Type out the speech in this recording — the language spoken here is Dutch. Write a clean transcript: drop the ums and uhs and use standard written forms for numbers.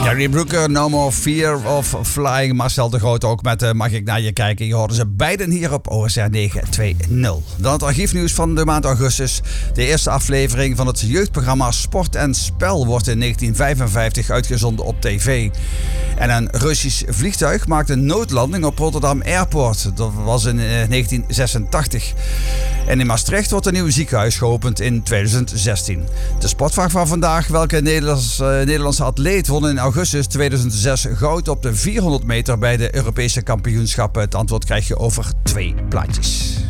Gary Brooker, No More Fear of Flying. Marcel de Groot ook met Mag ik naar je kijken. Je hoorde ze beiden hier op OSR 920. Dan het archiefnieuws van de maand augustus. De eerste aflevering van het jeugdprogramma Sport en Spel wordt in 1955 uitgezonden op tv. En een Russisch vliegtuig maakte een noodlanding op Rotterdam Airport. Dat was in 1986. En in Maastricht wordt een nieuw ziekenhuis geopend in 2016. De sportvraag van vandaag. Welke Nederlandse atleet won in augustus 2006 goud op de 400 meter bij de Europese kampioenschappen? Het antwoord krijg je over 2 plaatjes.